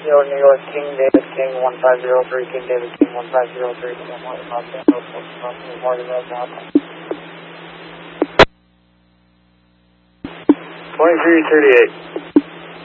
Yo, New York, King David King 1503, King David King 1503, Morgan Road, 2338.